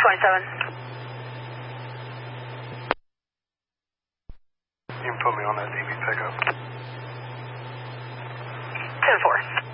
627. You can put me on that DB pickup. 10-4.